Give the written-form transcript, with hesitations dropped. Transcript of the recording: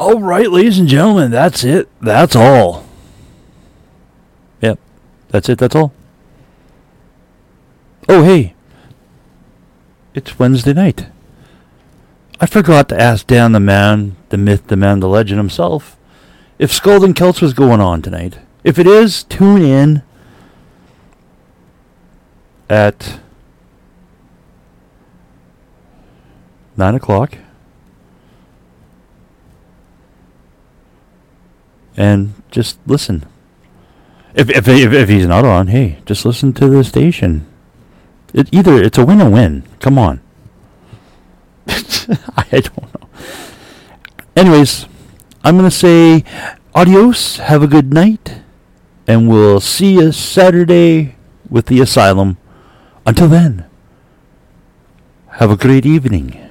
All right, ladies and gentlemen, that's it. That's all. Yep, that's it. That's all. Oh, hey. It's Wednesday night. I forgot to ask Dan the man, the myth, the man, the legend himself, if Scold and Celts was going on tonight. If it is, tune in at 9 o'clock. And just listen. If he's not on, hey, just listen to the station. It's a win or win. Come on. I don't know. Anyways, I'm going to say adios, have a good night, and we'll see you Saturday with the Asylum. Until then, have a great evening.